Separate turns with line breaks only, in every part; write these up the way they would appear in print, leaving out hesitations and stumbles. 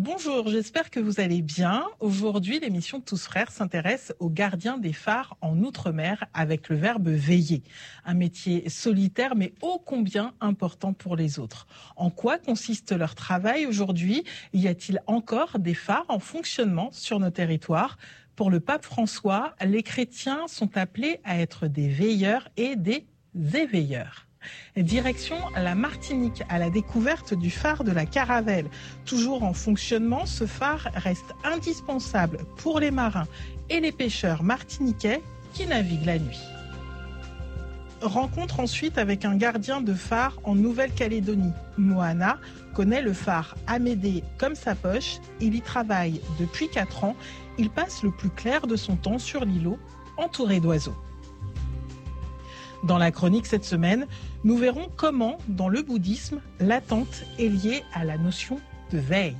Bonjour, j'espère que vous allez bien. Aujourd'hui, l'émission Tous Frères s'intéresse aux gardiens des phares en Outre-mer avec le verbe veiller. Un métier solitaire mais ô combien important pour les autres. En quoi consiste leur travail aujourd'hui? Y a-t-il encore des phares en fonctionnement sur nos territoires? Pour le pape François, les chrétiens sont appelés à être des veilleurs et des éveilleurs. Direction la Martinique, à la découverte du phare de la Caravelle. Toujours en fonctionnement, ce phare reste indispensable pour les marins et les pêcheurs martiniquais qui naviguent la nuit. Rencontre ensuite avec un gardien de phare en Nouvelle-Calédonie. Moana connaît le phare Amédée comme sa poche. Il y travaille depuis 4 ans. Il passe le plus clair de son temps sur l'îlot, entouré d'oiseaux. Dans la chronique cette semaine, nous verrons comment, dans le bouddhisme, l'attente est liée à la notion de veille.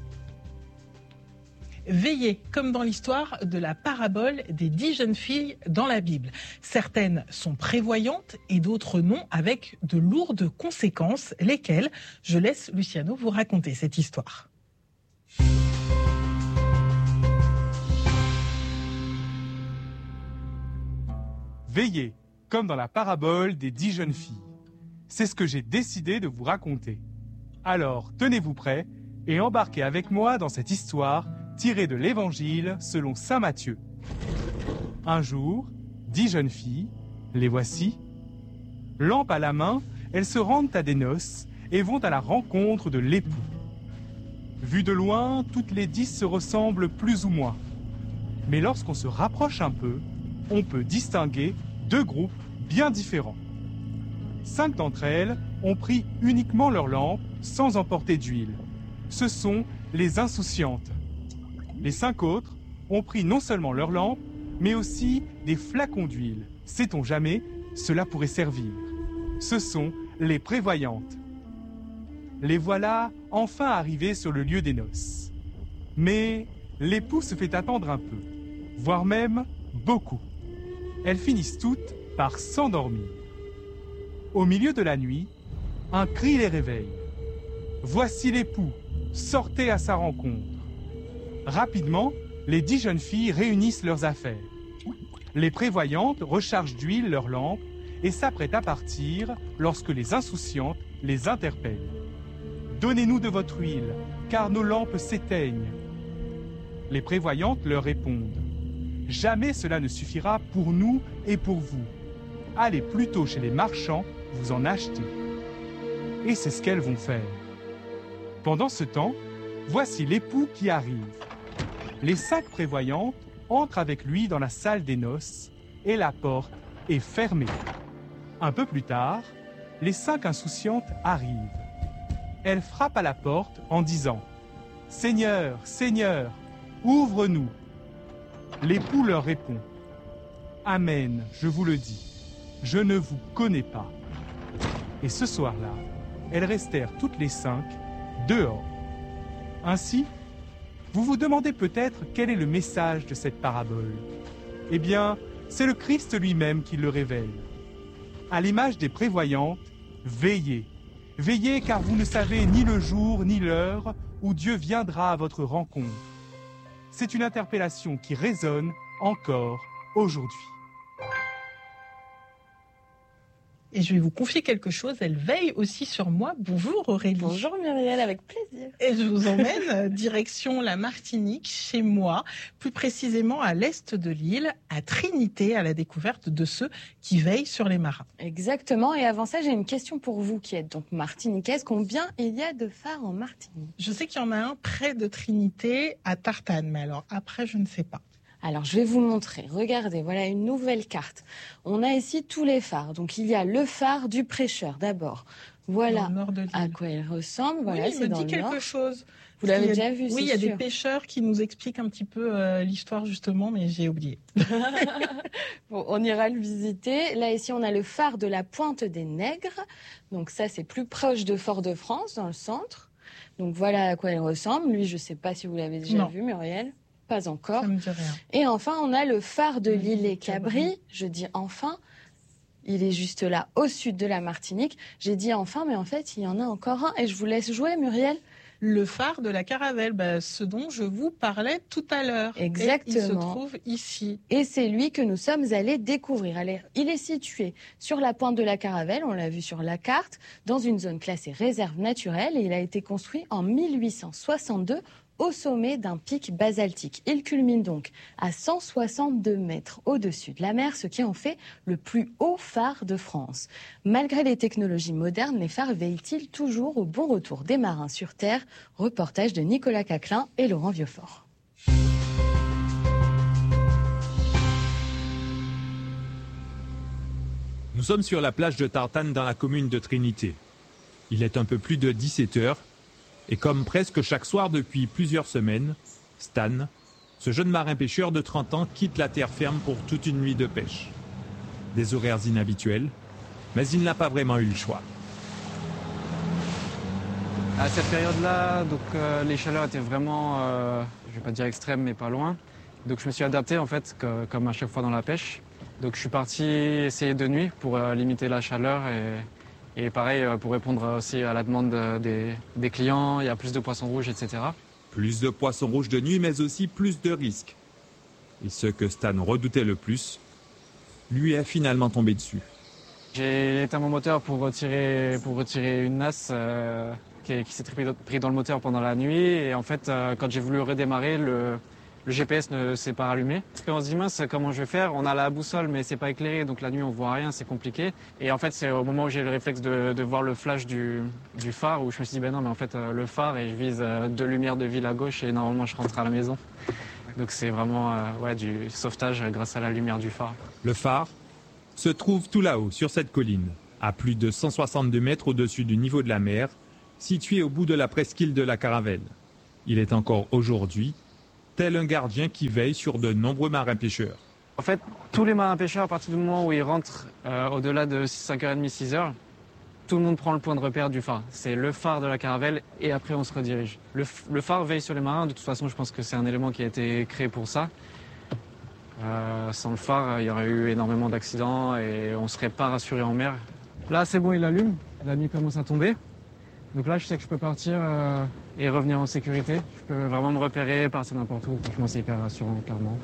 Veiller, comme dans l'histoire de la parabole des 10 jeunes filles dans la Bible. Certaines sont prévoyantes et d'autres non, avec de lourdes conséquences, lesquelles je laisse Luciano vous raconter cette histoire.
Veiller, comme dans la parabole des 10 jeunes filles. C'est ce que j'ai décidé de vous raconter. Alors, tenez-vous prêts et embarquez avec moi dans cette histoire tirée de l'Évangile selon saint Matthieu. Un jour, 10 jeunes filles, les voici. Lampe à la main, elles se rendent à des noces et vont à la rencontre de l'époux. Vues de loin, toutes les 10 se ressemblent plus ou moins. Mais lorsqu'on se rapproche un peu, on peut distinguer 2 groupes bien différents. 5 d'entre elles ont pris uniquement leur lampe sans emporter d'huile. Ce sont les insouciantes. Les 5 autres ont pris non seulement leur lampe, mais aussi des flacons d'huile. Sait-on jamais, cela pourrait servir. Ce sont les prévoyantes. Les voilà enfin arrivés sur le lieu des noces. Mais l'époux se fait attendre un peu, voire même beaucoup. Elles finissent toutes par s'endormir. Au milieu de la nuit, un cri les réveille. Voici l'époux, sortez à sa rencontre. Rapidement, les 10 jeunes filles réunissent leurs affaires. Les prévoyantes rechargent d'huile leurs lampes et s'apprêtent à partir lorsque les insouciantes les interpellent. Donnez-nous de votre huile, car nos lampes s'éteignent. Les prévoyantes leur répondent. Jamais cela ne suffira pour nous et pour vous. Allez plutôt chez les marchands vous en acheter. Et c'est ce qu'elles vont faire. Pendant ce temps, voici l'époux qui arrive. Les 5 prévoyantes entrent avec lui dans la salle des noces et la porte est fermée. Un peu plus tard, les 5 insouciantes arrivent. Elles frappent à la porte en disant « Seigneur, Seigneur, ouvre-nous !» L'époux leur répond « Amen, je vous le dis, je ne vous connais pas. » Et ce soir-là, elles restèrent toutes les 5 dehors. Ainsi, vous vous demandez peut-être quel est le message de cette parabole. Eh bien, c'est le Christ lui-même qui le révèle. À l'image des prévoyantes, veillez. Veillez car vous ne savez ni le jour ni l'heure où Dieu viendra à votre rencontre. C'est une interpellation qui résonne encore aujourd'hui.
Et je vais vous confier quelque chose, elle veille aussi sur moi. Bonjour Aurélie.
Bonjour Muriel, avec plaisir.
Et je vous emmène direction la Martinique, chez moi, plus précisément à l'est de l'île, à Trinité, à la découverte de ceux qui veillent sur les marins.
Exactement, et avant ça, j'ai une question pour vous qui êtes donc martiniquaise. Combien il y a de phares en Martinique?
Je sais qu'il y en a un près de Trinité, à Tartane, mais alors après, je ne sais pas.
Alors, je vais vous montrer. Regardez, voilà une nouvelle carte. On a ici tous les phares. Donc, il y a le phare du prêcheur, d'abord. Voilà à quoi il ressemble. Voilà,
oui,
c'est dans le nord.
Il me dit quelque chose.
Vous l'avez déjà vu, c'est sûr.
Oui, il y a des pêcheurs qui nous expliquent un petit peu l'histoire, justement, mais j'ai oublié.
Bon, on ira le visiter. Là, ici, on a le phare de la Pointe des Nègres. Donc, ça, c'est plus proche de Fort-de-France, dans le centre. Donc, voilà à quoi il ressemble. Lui, je ne sais pas si vous l'avez déjà vu, Muriel. Pas encore.
Ça me dit rien.
Et enfin, on a le phare de l'île et Cabri. Je dis enfin, il est juste là, au sud de la Martinique. J'ai dit enfin, mais en fait, il y en a encore un. Et je vous laisse jouer, Muriel.
le phare de la Caravelle, ce dont je vous parlais tout à l'heure.
Exactement.
Et il se trouve ici.
Et c'est lui que nous sommes allés découvrir. Il est situé sur la pointe de la Caravelle, on l'a vu sur la carte, dans une zone classée réserve naturelle, et il a été construit en 1862 au sommet d'un pic basaltique. Il culmine donc à 162 mètres au-dessus de la mer, ce qui en fait le plus haut phare de France. Malgré les technologies modernes, les phares veillent-ils toujours au bon retour des marins sur Terre? Reportage de Nicolas Caclin et Laurent Vieuxfort.
Nous sommes sur la plage de Tartane dans la commune de Trinité. Il est un peu plus de 17 heures. Et comme presque chaque soir depuis plusieurs semaines, Stan, ce jeune marin pêcheur de 30 ans, quitte la terre ferme pour toute une nuit de pêche. Des horaires inhabituels, mais il n'a pas vraiment eu le choix.
À cette période-là, les chaleurs étaient vraiment, je ne vais pas dire extrêmes, mais pas loin. Donc je me suis adapté en fait, comme à chaque fois dans la pêche. Donc je suis parti essayer de nuit pour limiter la chaleur et pareil, pour répondre aussi à la demande des clients, il y a plus de poissons rouges, etc.
Plus de poissons rouges de nuit, mais aussi plus de risques. Et ce que Stan redoutait le plus, lui est finalement tombé dessus.
J'ai éteint mon moteur pour retirer une nasse qui s'est pris dans le moteur pendant la nuit. Et en fait, quand j'ai voulu redémarrer, le GPS ne s'est pas rallumé. Parce qu'on se dit, mince, comment je vais faire? On a la boussole, mais c'est pas éclairé, donc la nuit on voit rien, c'est compliqué. Et en fait, c'est au moment où j'ai eu le réflexe de voir le flash du phare où je me suis dit, ben non, mais en fait, le phare, et je vise 2 lumières de ville à gauche et normalement je rentre à la maison. Donc c'est vraiment du sauvetage grâce à la lumière du phare.
Le phare se trouve tout là-haut, sur cette colline, à plus de 162 mètres au-dessus du niveau de la mer, situé au bout de la presqu'île de la Caravelle. Il est encore aujourd'hui tel un gardien qui veille sur de nombreux marins-pêcheurs.
En fait, tous les marins-pêcheurs, à partir du moment où ils rentrent au-delà de 5h30, 6h, tout le monde prend le point de repère du phare. C'est le phare de la Caravelle et après on se redirige. Le phare veille sur les marins, de toute façon je pense que c'est un élément qui a été créé pour ça. Sans le phare, il y aurait eu énormément d'accidents et on ne serait pas rassuré en mer. Là c'est bon, il allume, la nuit commence à tomber. Donc là, je sais que je peux partir et revenir en sécurité. Je peux vraiment me repérer, partir n'importe où. Franchement, c'est hyper rassurant, clairement.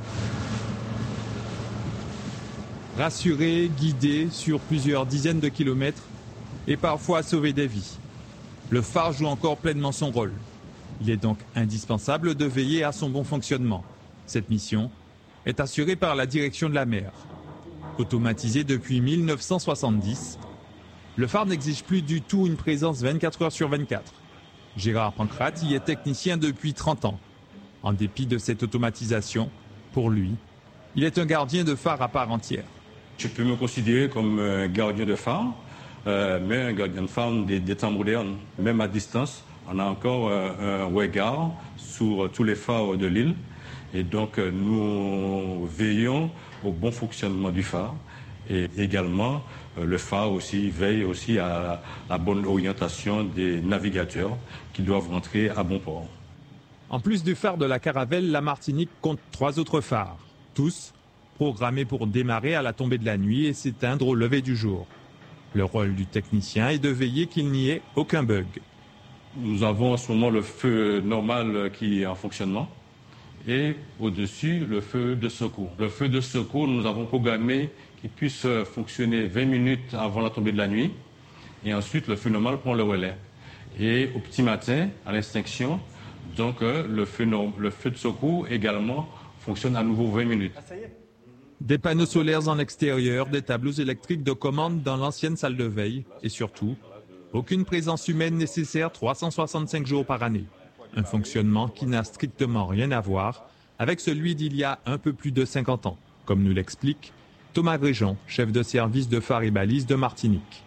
Rassuré, guidé sur plusieurs dizaines de kilomètres et parfois sauver des vies. Le phare joue encore pleinement son rôle. Il est donc indispensable de veiller à son bon fonctionnement. Cette mission est assurée par la direction de la mer. Automatisé depuis 1970, le phare n'exige plus du tout une présence 24 heures sur 24. Gérard Pancrate y est technicien depuis 30 ans. En dépit de cette automatisation, pour lui, il est un gardien de phare à part entière.
Je peux me considérer comme un gardien de phare, mais un gardien de phare des temps modernes. Même à distance, on a encore un regard sur tous les phares de l'île. Et donc, nous veillons au bon fonctionnement du phare. Et également, le phare aussi veille aussi à la bonne orientation des navigateurs qui doivent rentrer à bon port.
En plus du phare de la Caravelle, la Martinique compte 3 autres phares, tous programmés pour démarrer à la tombée de la nuit et s'éteindre au lever du jour. Le rôle du technicien est de veiller qu'il n'y ait aucun bug.
Nous avons en ce moment le feu normal qui est en fonctionnement et au-dessus le feu de secours. Le feu de secours, nous avons programmé qu'il puisse fonctionner 20 minutes avant la tombée de la nuit. Et ensuite, le feu normal prend le relais. Et au petit matin, à l'extinction, donc le feu de secours également fonctionne à nouveau 20 minutes.
Des panneaux solaires en extérieur, des tableaux électriques de commande dans l'ancienne salle de veille. Et surtout, aucune présence humaine nécessaire 365 jours par année. Un fonctionnement qui n'a strictement rien à voir avec celui d'il y a un peu plus de 50 ans, comme nous l'explique Thomas Gréjon, chef de service de phare et balises de Martinique.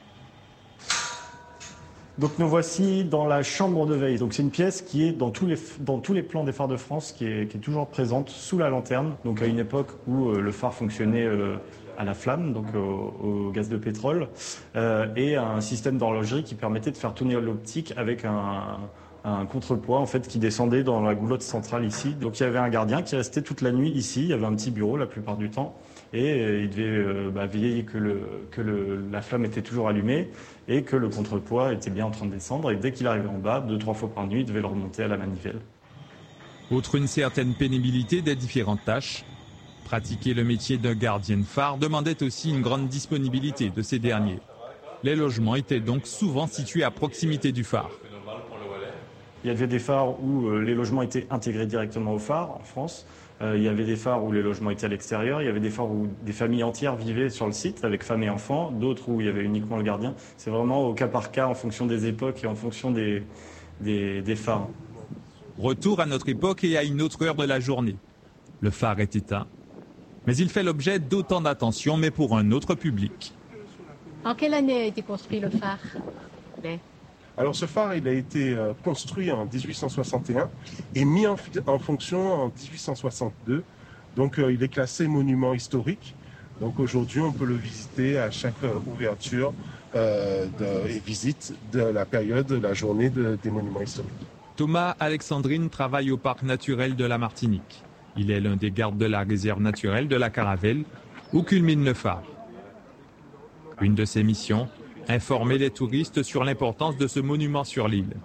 Donc nous voici dans la chambre de veille. Donc c'est une pièce qui est dans tous les plans des phares de France, qui est toujours présente sous la lanterne. Donc à une époque où le phare fonctionnait à la flamme, donc au gaz de pétrole, et un système d'horlogerie qui permettait de faire tourner l'optique avec un un contrepoids en fait qui descendait dans la goulotte centrale ici. Donc il y avait un gardien qui restait toute la nuit ici. Il y avait un petit bureau la plupart du temps et il devait veiller que la flamme était toujours allumée et que le contrepoids était bien en train de descendre. Et dès qu'il arrivait en bas, 2-3 fois par nuit, il devait le remonter à la manivelle.
Outre une certaine pénibilité des différentes tâches, pratiquer le métier de gardien de phare demandait aussi une grande disponibilité de ces derniers. Les logements étaient donc souvent situés à proximité du phare.
Il y avait des phares où les logements étaient intégrés directement au phare, en France. Il y avait des phares où les logements étaient à l'extérieur. Il y avait des phares où des familles entières vivaient sur le site, avec femmes et enfants. D'autres où il y avait uniquement le gardien. C'est vraiment au cas par cas, en fonction des époques et en fonction des phares.
Retour à notre époque et à une autre heure de la journée. Le phare est éteint. Mais il fait l'objet d'autant d'attention, mais pour un autre public.
En quelle année a été construit le phare ?
Alors ce phare, il a été construit en 1861 et mis en fonction en 1862. Donc il est classé monument historique. Donc aujourd'hui, on peut le visiter à chaque ouverture et visite de la période de la journée des monuments historiques.
Thomas Alexandrine travaille au parc naturel de la Martinique. Il est l'un des gardes de la réserve naturelle de la Caravelle, où culmine le phare. Une de ses missions, informer les touristes sur l'importance de ce monument sur l'île.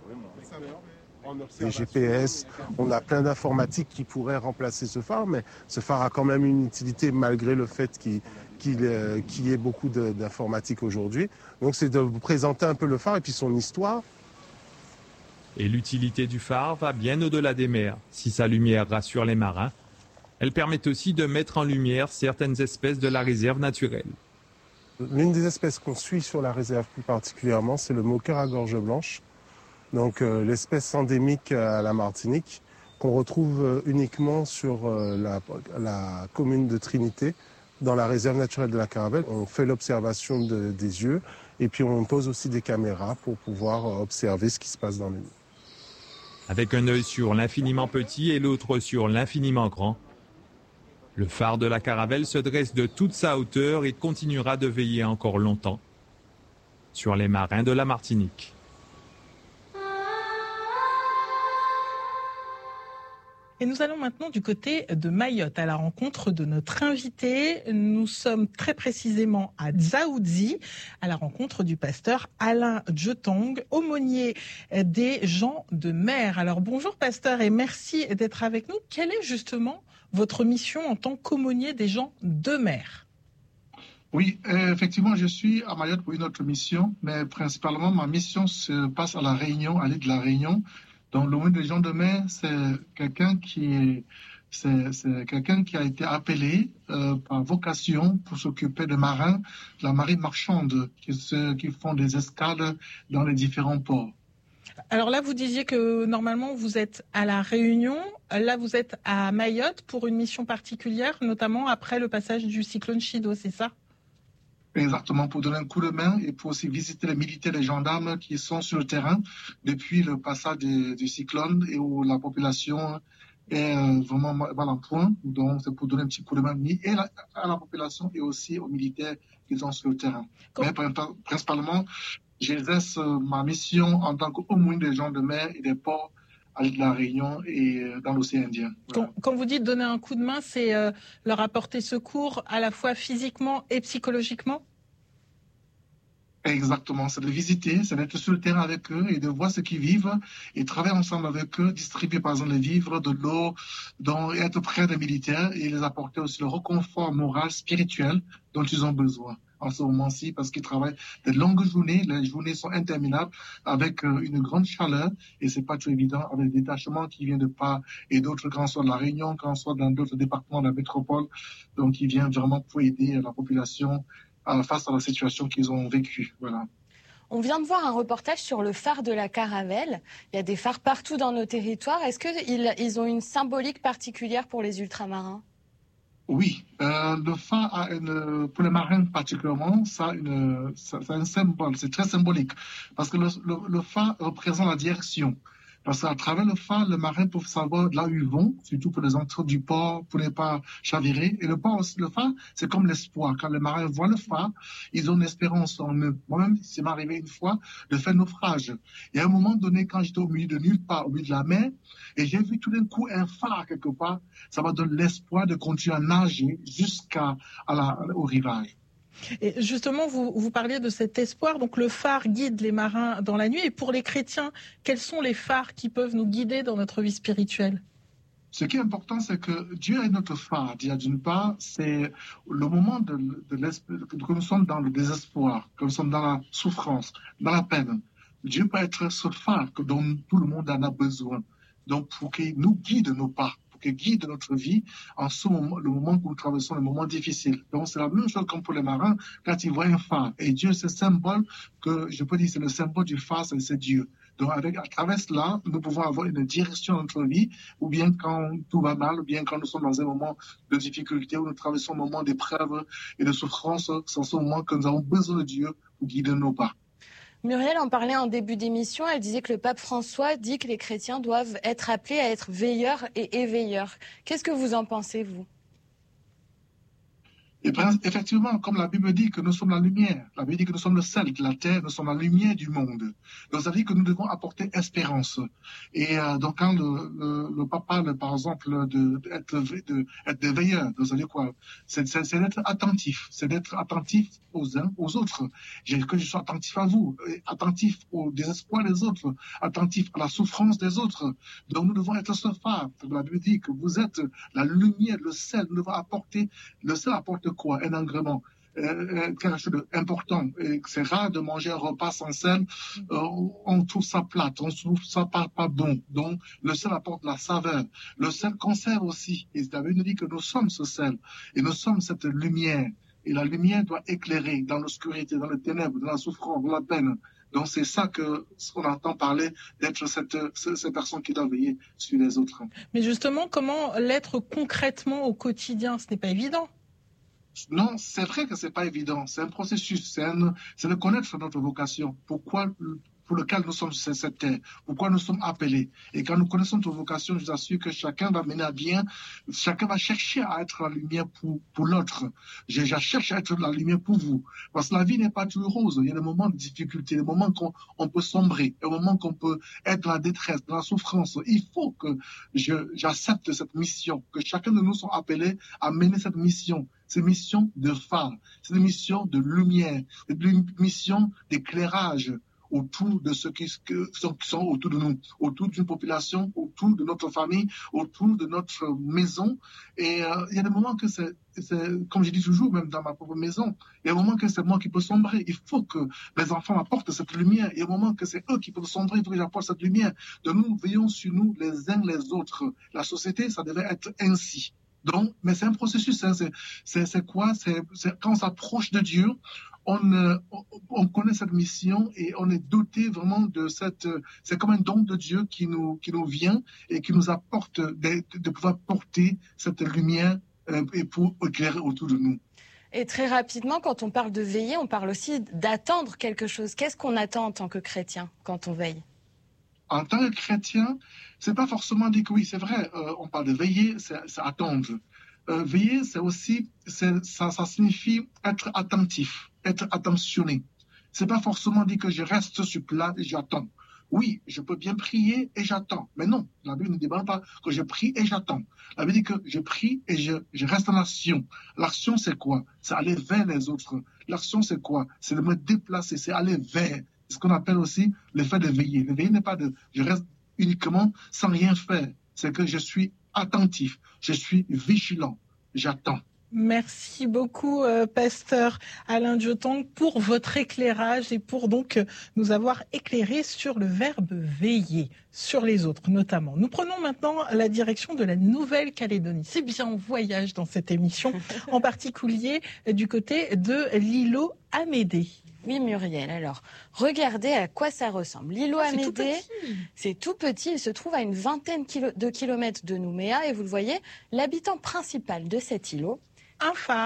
Les GPS, on a plein d'informatique qui pourraient remplacer ce phare, mais ce phare a quand même une utilité malgré le fait qu'il y ait beaucoup d'informatique aujourd'hui. Donc c'est de vous présenter un peu le phare et puis son histoire.
Et l'utilité du phare va bien au-delà des mers. Si sa lumière rassure les marins, elle permet aussi de mettre en lumière certaines espèces de la réserve naturelle.
L'une des espèces qu'on suit sur la réserve plus particulièrement, c'est le moqueur à gorge blanche. Donc l'espèce endémique à la Martinique, qu'on retrouve uniquement sur la commune de Trinité, dans la réserve naturelle de la Caravelle. On fait l'observation des yeux et puis on pose aussi des caméras pour pouvoir observer ce qui se passe dans les eaux.
Avec un œil sur l'infiniment petit et l'autre sur l'infiniment grand, le phare de la Caravelle se dresse de toute sa hauteur et continuera de veiller encore longtemps sur les marins de la Martinique.
Et nous allons maintenant du côté de Mayotte, à la rencontre de notre invité. Nous sommes très précisément à Dzaoudzi, à la rencontre du pasteur Alain Djetong, aumônier des gens de mer. Alors bonjour pasteur et merci d'être avec nous. Quelle est justement votre mission en tant qu'aumônier des gens de mer?
Oui, effectivement, je suis à Mayotte pour une autre mission, mais principalement ma mission se passe à La Réunion, à l'île de La Réunion. Donc, l'aumônier des gens de mer, c'est quelqu'un qui a été appelé par vocation pour s'occuper de marins de la marine marchande qui font des escales dans les différents ports.
Alors là, vous disiez que normalement vous êtes à La Réunion. Là, vous êtes à Mayotte pour une mission particulière, notamment après le passage du cyclone Chido, c'est ça?
Exactement, pour donner un coup de main et pour aussi visiter les militaires et les gendarmes qui sont sur le terrain depuis le passage du cyclone et où la population est vraiment mal en point. Donc, c'est pour donner un petit coup de main à la population et aussi aux militaires qui sont sur le terrain. Mais principalement, j'exerce ma mission en tant qu'aumônier des gens de mer et des ports à l'île de La Réunion et dans l'océan Indien. Voilà.
Quand vous dites donner un coup de main, c'est leur apporter secours à la fois physiquement et psychologiquement?
Exactement, c'est de visiter, c'est d'être sur le terrain avec eux et de voir ce qu'ils vivent et travailler ensemble avec eux, distribuer par exemple les vivres, de l'eau, et être près des militaires et les apporter aussi le réconfort moral, spirituel dont ils ont besoin en ce moment-ci parce qu'ils travaillent de longues journées, les journées sont interminables avec une grande chaleur et c'est pas tout évident avec des détachements qui viennent de part et d'autres, quand on soit de La Réunion, quand on soit dans d'autres départements de la métropole, donc ils viennent vraiment pour aider la population face à la situation qu'ils ont vécue. Voilà.
On vient de voir un reportage sur le phare de la Caravelle. Il y a des phares partout dans nos territoires. Est-ce qu'ils ont une symbolique particulière pour les ultramarins?
Oui, le phare pour les marins particulièrement, ça a un symbole, c'est très symbolique, parce que le phare représente la direction. Parce qu'à travers le phare, les marins peuvent savoir là où ils vont, surtout pour les entrées du port, pour ne pas chavirer. Et le phare, c'est comme l'espoir. Quand les marins voient le phare, ils ont une espérance en eux. Moi-même, c'est m'arrivé une fois de faire naufrage. Et à un moment donné, quand j'étais au milieu de nulle part, au milieu de la mer, et j'ai vu tout d'un coup un phare quelque part, ça m'a donné l'espoir de continuer à nager au rivage.
Et justement, vous parliez de cet espoir. Donc le phare guide les marins dans la nuit. Et pour les chrétiens, quels sont les phares qui peuvent nous guider dans notre vie spirituelle ?
Ce qui est important, c'est que Dieu est notre phare. D'une part, c'est le moment que nous sommes dans le désespoir, que nous sommes dans la souffrance, dans la peine. Dieu peut être ce phare dont tout le monde en a besoin. Donc, pour qu'il nous guide nos pas, pour qu'il guide notre vie en ce moment, le moment où nous traversons les moments difficiles. Donc, c'est la même chose comme pour les marins quand ils voient un phare. Et Dieu, c'est le symbole que je peux dire, c'est le symbole du phare, c'est Dieu. Donc, à travers cela, nous pouvons avoir une direction dans notre vie, ou bien quand tout va mal, ou bien quand nous sommes dans un moment de difficulté, où nous traversons un moment d'épreuve et de souffrance. C'est ce moment que nous avons besoin de Dieu pour guider nos pas.
Muriel en parlait en début d'émission, elle disait que le pape François dit que les chrétiens doivent être appelés à être veilleurs et éveilleurs. Qu'est-ce que vous en pensez, vous ?
Et effectivement, comme la Bible dit que nous sommes la lumière, la Bible dit que nous sommes le sel de la terre, nous sommes la lumière du monde. Donc ça veut dire que nous devons apporter espérance. Et donc quand le pape parle, par exemple, d'être des veilleurs, donc ça veut dire quoi ? C'est d'être attentif, c'est d'être attentif aux uns, aux autres. Que je sois attentif à vous, attentif au désespoir des autres, attentif à la souffrance des autres. Donc nous devons être ce phare. La Bible dit que vous êtes la lumière, le sel. Nous devons apporter, le sel apporte quoi ? Un agrément. Quelque chose d'important. C'est rare de manger un repas sans sel. On trouve ça plate, on trouve ça pas bon. Donc, le sel apporte la saveur. Le sel conserve aussi. Et la Bible nous dit que nous sommes ce sel. Et nous sommes cette lumière. Et la lumière doit éclairer dans l'obscurité, dans les ténèbres, dans la souffrance, dans la peine. Donc, c'est ça qu'on entend parler d'être cette personne qui doit veiller sur les autres.
Mais justement, comment l'être concrètement au quotidien ? Ce n'est pas évident.
Non, c'est vrai que c'est pas évident. C'est un processus. C'est de connaître notre vocation. Pour lequel nous sommes sur cette terre. Pourquoi nous sommes appelés. Et quand nous connaissons notre vocation, je vous assure que chacun va mener à bien. Chacun va chercher à être la lumière pour l'autre. Je cherche à être la lumière pour vous. Parce que la vie n'est pas toujours rose. Il y a des moments de difficulté, des moments qu'on peut sombrer, des moments qu'on peut être dans la détresse, dans la souffrance. Il faut que j'accepte cette mission, que chacun de nous soit appelé à mener cette mission. C'est une mission de phare, c'est une mission de lumière, c'est une mission d'éclairage autour de ceux qui sont autour de nous, autour d'une population, autour de notre famille, autour de notre maison. Et il y a des moments que c'est, comme je dis toujours, même dans ma propre maison, il y a des moments que c'est moi qui peux sombrer. Il faut que les enfants apportent cette lumière. Il y a des moments que c'est eux qui peuvent sombrer, il faut que j'apporte cette lumière. Donc nous veillons sur nous les uns les autres. La société, ça devait être ainsi. Donc, mais c'est un processus. Hein. C'est quoi ? C'est quand on s'approche de Dieu, on connaît cette mission et on est doté vraiment de c'est comme un don de Dieu qui nous vient et qui nous apporte de pouvoir porter cette lumière et pour éclairer autour de nous.
Et très rapidement, quand on parle de veiller, on parle aussi d'attendre quelque chose. Qu'est-ce qu'on attend en tant que chrétien quand on veille ?
En tant que chrétien, c'est pas forcément dit que oui, c'est vrai, on parle de veiller, c'est attendre. Veiller, c'est aussi, ça signifie être attentif, être attentionné. C'est pas forcément dit que je reste sur place et j'attends. Oui, je peux bien prier et j'attends. Mais non, la Bible ne dit pas que je prie et j'attends. La Bible dit que je prie et je reste en action. L'action, c'est quoi ? C'est aller vers les autres. L'action, c'est quoi ? C'est de me déplacer, c'est aller vers. C'est ce qu'on appelle aussi le fait de veiller. Le veiller n'est pas je reste uniquement sans rien faire. C'est que je suis attentif, je suis vigilant, j'attends.
Merci beaucoup, pasteur Alain Diotang, pour votre éclairage et pour donc nous avoir éclairé sur le verbe veiller, sur les autres notamment. Nous prenons maintenant la direction de la Nouvelle-Calédonie. C'est bien, on voyage dans cette émission, en particulier du côté de l'îlot Amédée.
Oui, Muriel, alors, regardez à quoi ça ressemble. L'îlot Amédée, c'est tout petit, il se trouve à une vingtaine de kilomètres de Nouméa et vous le voyez, l'habitant principal de cet îlot,
un phare.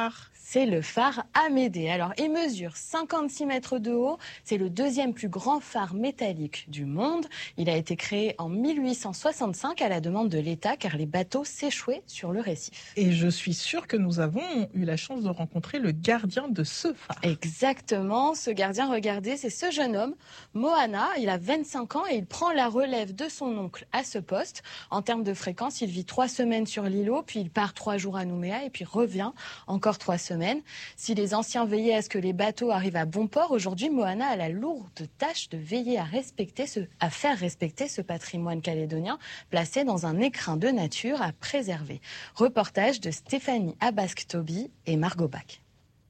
C'est le phare Amédée. Alors, il mesure 56 mètres de haut. C'est le deuxième plus grand phare métallique du monde. Il a été créé en 1865 à la demande de l'État car les bateaux s'échouaient sur le récif.
Et je suis sûre que nous avons eu la chance de rencontrer le gardien de ce phare.
Exactement. Ce gardien, regardez, c'est ce jeune homme, Moana. Il a 25 ans et il prend la relève de son oncle à ce poste. En termes de fréquence, il vit 3 semaines sur l'îlot, puis il part 3 jours à Nouméa et puis revient encore 3 semaines. Si les anciens veillaient à ce que les bateaux arrivent à bon port, aujourd'hui, Moana a la lourde tâche de veiller à faire respecter ce patrimoine calédonien placé dans un écrin de nature à préserver. Reportage de Stéphanie Abasque-Toby et Margot Bach.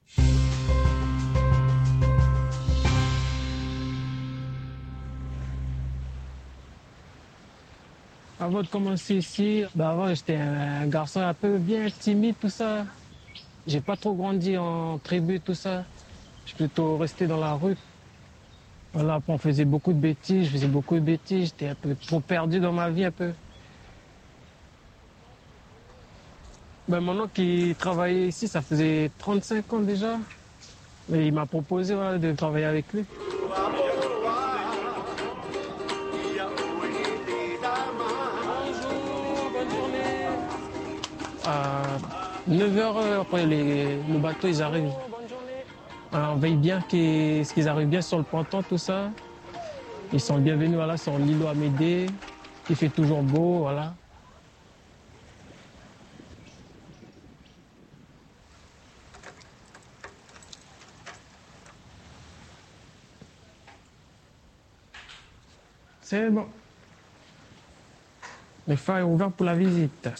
Avant de commencer ici, avant j'étais un garçon un peu bien timide, tout ça. J'ai pas trop grandi en tribu, tout ça. Je suis plutôt resté dans la rue. Voilà, on faisait beaucoup de bêtises, je faisais beaucoup de bêtises. J'étais un peu trop perdu dans ma vie, un peu. Mon oncle qui travaillait ici, ça faisait 35 ans déjà. Mais il m'a proposé de travailler avec lui. À 9h, après le bateau, ils arrivent. Alors, on veille bien qu'ils arrivent bien sur le ponton, tout ça. Ils sont bienvenus sur l'îlot Amédée. Il fait toujours beau, voilà. C'est bon. Le phare est ouvert pour la visite.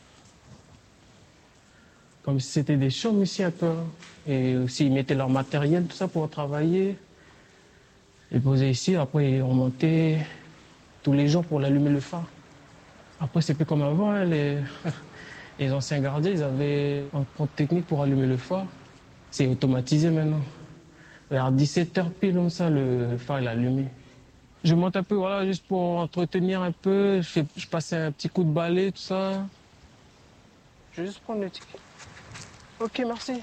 Comme si c'était des chambres ici un peu. Et aussi, ils mettaient leur matériel, tout ça, pour travailler. Ils posaient ici, après, ils remontaient tous les jours pour allumer le phare. Après, c'est plus comme avant. Hein, les anciens gardiens, ils avaient un compte technique pour allumer le phare. C'est automatisé maintenant. Vers 17h pile, comme ça, le phare est allumé. Je monte un peu, voilà, juste pour entretenir un peu. Je passe un petit coup de balai, tout ça. Je vais juste prendre le ticket. Ok, merci.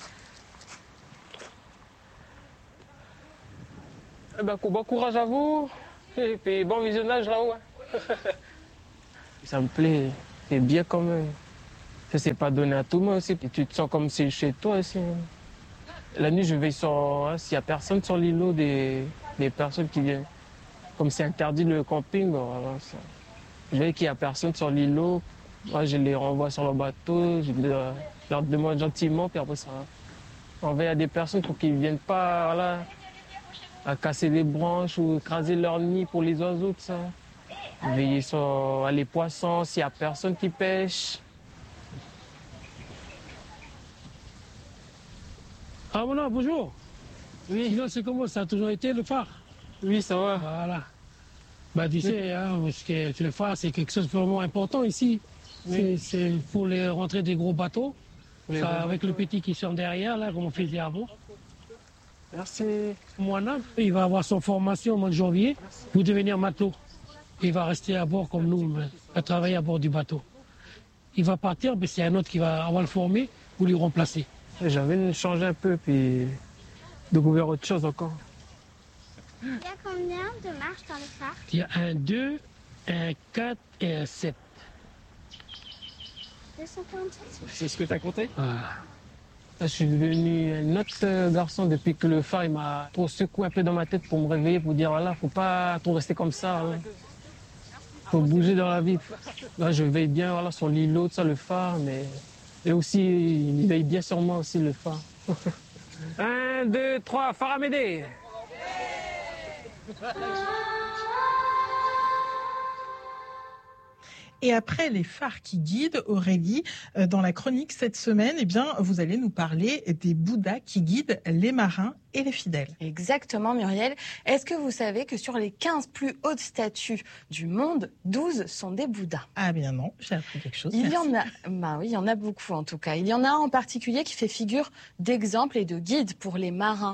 Bon courage à vous. Et puis bon visionnage là-haut. Ça me plaît. C'est bien quand même. Ça, c'est pas donné à tout le monde aussi. Puis tu te sens comme si c'est chez toi aussi. La nuit, je veille sur... S'il y a personne sur l'îlot, des personnes qui viennent. Comme c'est interdit le camping, voilà, je veille qu'il n'y a personne sur l'îlot. Moi, je les renvoie sur le bateau. Je leur demande gentiment, puis après ça, on veille à des personnes pour qu'ils ne viennent pas à casser les branches ou écraser leur nid pour les oiseaux, tout ça. Veiller sur les poissons, s'il n'y a personne qui pêche.
Ah voilà, bonjour. Oui. Sinon, c'est comment? Ça a toujours été le phare?
Oui, ça va.
Voilà. Tu sais, parce que le phare, c'est quelque chose de vraiment important ici. Oui. C'est pour les rentrées des gros bateaux. Oui, avec le petit qui sort derrière, là, comme on faisait avant.
Merci.
Moana, il va avoir son formation au mois de janvier pour devenir matelot. Il va rester à bord comme nous, à travailler à bord du bateau. Il va partir, mais c'est un autre qui va le former pour lui remplacer.
J'avais changé un peu, puis découvert autre chose encore.
Il y a combien de marches dans le phare?
Il y a un 2, un 4 et un 7.
247?
C'est ce que tu as compté? Je suis devenu un autre garçon depuis que le phare m'a trop secoué un peu dans ma tête pour me réveiller, pour dire voilà, faut pas trop rester comme ça. Hein. Faut bouger dans la vie. Là, je veille bien sur l'îlot, le phare, mais et aussi il veille bien sur moi aussi le phare. 1, 2, 3, phare Amédée.
Et après les phares qui guident, Aurélie, dans la chronique cette semaine, vous allez nous parler des Bouddhas qui guident les marins et les fidèles.
Exactement, Muriel. Est-ce que vous savez que sur les 15 plus hautes statues du monde, 12 sont des Bouddhas?
Ah bien non, j'ai appris quelque chose.
Il y en a beaucoup en tout cas. Il y en a un en particulier qui fait figure d'exemple et de guide pour les marins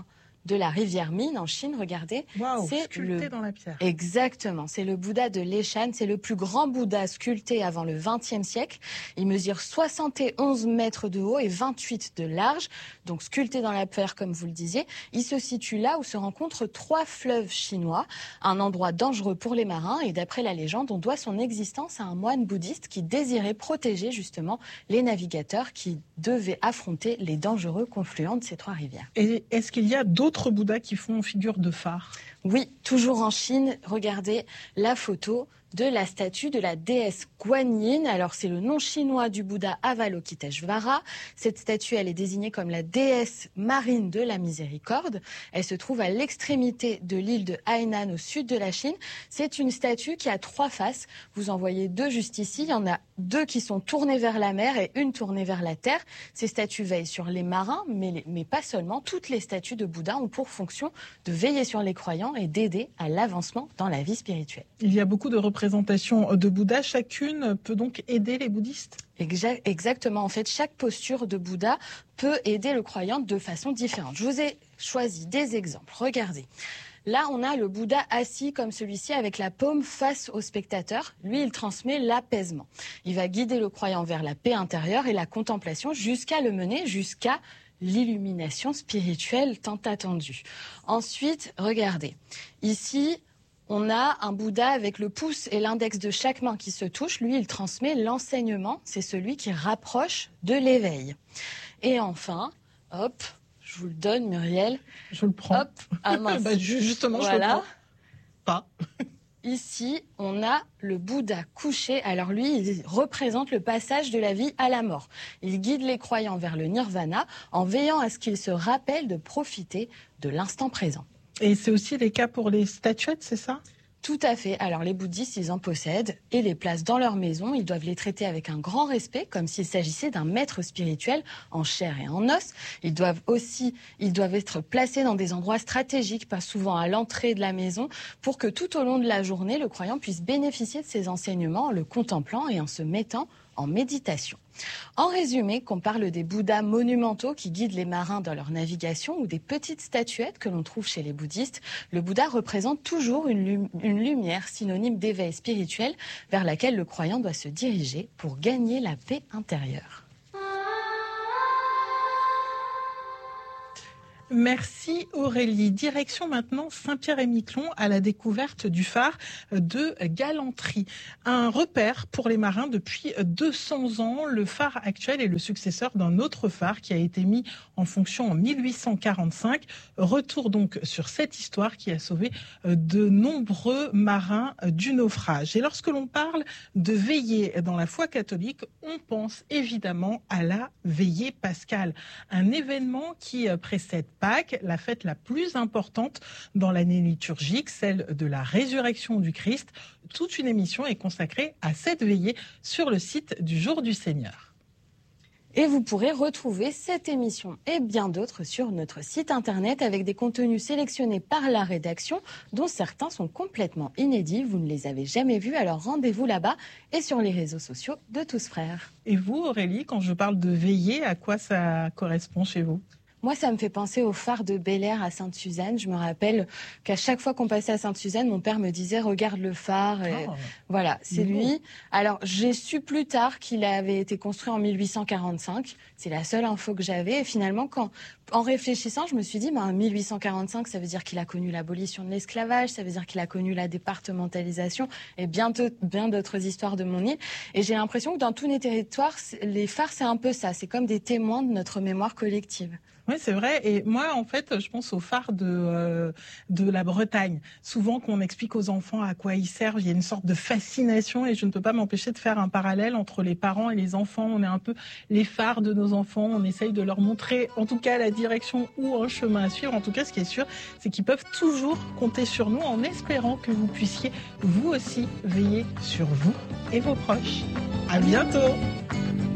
de la rivière Mine en Chine, regardez.
Waouh, sculpté dans la pierre.
Exactement, c'est le Bouddha de Leshan, c'est le plus grand Bouddha sculpté avant le XXe siècle. Il mesure 71 mètres de haut et 28 de large, donc sculpté dans la pierre comme vous le disiez. Il se situe là où se rencontrent 3 fleuves chinois, un endroit dangereux pour les marins et d'après la légende, on doit son existence à un moine bouddhiste qui désirait protéger justement les navigateurs qui devaient affronter les dangereux confluents de ces 3 rivières.
Et est-ce qu'il y a d'autres Bouddhas qui font figure de phare?
Oui, toujours en Chine, regardez la photo de la statue de la déesse Guanyin. Alors c'est le nom chinois du Bouddha Avalokiteshvara. Cette statue, elle est désignée comme la déesse marine de la miséricorde. Elle se trouve à l'extrémité de l'île de Hainan au sud de la Chine. C'est une statue qui a 3 faces. Vous en voyez 2 juste ici. Il y en a 2 qui sont tournées vers la mer et une tournée vers la terre. Ces statues veillent sur les marins, mais pas seulement. Toutes les statues de Bouddha ont pour fonction de veiller sur les croyants et d'aider à l'avancement dans la vie spirituelle.
Il y a beaucoup de représentations de Bouddha. Chacune peut donc aider les bouddhistes?
Exactement. En fait, chaque posture de Bouddha peut aider le croyant de façon différente. Je vous ai choisi des exemples. Regardez. Là, on a le Bouddha assis comme celui-ci avec la paume face au spectateur. Lui, il transmet l'apaisement. Il va guider le croyant vers la paix intérieure et la contemplation jusqu'à le mener jusqu'à l'illumination spirituelle tant attendue. Ensuite, regardez. Ici, on a un Bouddha avec le pouce et l'index de chaque main qui se touchent. Lui, il transmet l'enseignement. C'est celui qui rapproche de l'éveil. Et enfin, hop, je vous le donne, Muriel.
Je le prends.
Hop, ah mince.
Justement,
voilà.
Je le prends. Pas.
Ici, on a le Bouddha couché. Alors lui, il représente le passage de la vie à la mort. Il guide les croyants vers le nirvana en veillant à ce qu'ils se rappellent de profiter de l'instant présent.
Et c'est aussi les cas pour les statuettes, c'est ça?
Tout à fait. Alors les bouddhistes, ils en possèdent et les placent dans leur maison. Ils doivent les traiter avec un grand respect, comme s'il s'agissait d'un maître spirituel en chair et en os. Ils doivent être placés dans des endroits stratégiques, pas souvent à l'entrée de la maison, pour que tout au long de la journée, le croyant puisse bénéficier de ces enseignements en le contemplant et en se mettant en méditation. En résumé, qu'on parle des Bouddhas monumentaux qui guident les marins dans leur navigation ou des petites statuettes que l'on trouve chez les bouddhistes, le Bouddha représente toujours une lumière synonyme d'éveil spirituel vers laquelle le croyant doit se diriger pour gagner la paix intérieure.
Merci Aurélie. Direction maintenant Saint-Pierre-et-Miquelon à la découverte du phare de Galanterie. Un repère pour les marins depuis 200 ans. Le phare actuel est le successeur d'un autre phare qui a été mis en fonction en 1845. Retour donc sur cette histoire qui a sauvé de nombreux marins du naufrage. Et lorsque l'on parle de veillée dans la foi catholique, on pense évidemment à la veillée pascale. Un événement qui précède Pâques, la fête la plus importante dans l'année liturgique, celle de la résurrection du Christ. Toute une émission est consacrée à cette veillée sur le site du Jour du Seigneur.
Et vous pourrez retrouver cette émission et bien d'autres sur notre site internet avec des contenus sélectionnés par la rédaction dont certains sont complètement inédits. Vous ne les avez jamais vus, alors rendez-vous là-bas et sur les réseaux sociaux de Tous Frères.
Et vous, Aurélie, quand je parle de veillée, à quoi ça correspond chez vous ?
Moi, ça me fait penser au phare de Bel-Air à Sainte-Suzanne. Je me rappelle qu'à chaque fois qu'on passait à Sainte-Suzanne, mon père me disait « Regarde le phare ». Voilà, c'est lui. Alors, j'ai su plus tard qu'il avait été construit en 1845. C'est la seule info que j'avais. Et finalement, en réfléchissant, je me suis dit, 1845, ça veut dire qu'il a connu l'abolition de l'esclavage, ça veut dire qu'il a connu la départementalisation et bien d'autres histoires de mon île. Et j'ai l'impression que dans tous les territoires, les phares, c'est un peu ça. C'est comme des témoins de notre mémoire collective.
Oui, c'est vrai. Et moi, en fait, je pense aux phares de la Bretagne. Souvent, qu'on explique aux enfants à quoi ils servent, il y a une sorte de fascination et je ne peux pas m'empêcher de faire un parallèle entre les parents et les enfants. On est un peu les phares de nos enfants. On essaye de leur montrer, en tout cas, la direction ou un chemin à suivre. En tout cas, ce qui est sûr, c'est qu'ils peuvent toujours compter sur nous en espérant que vous puissiez, vous aussi, veiller sur vous et vos proches. À bientôt!